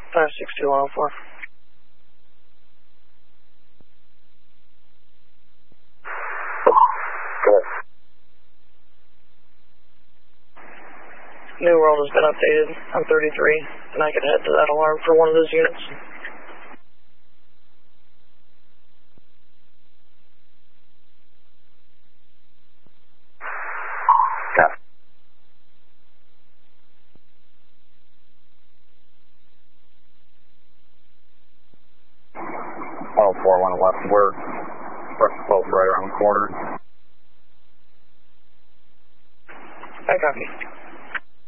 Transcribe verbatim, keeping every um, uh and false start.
five six two one oh four. Good. New world has been updated. I'm thirty-three, and I can head to that alarm for one of those units. Yeah. one oh four, one left. We're, we're close right around the corner. I copy.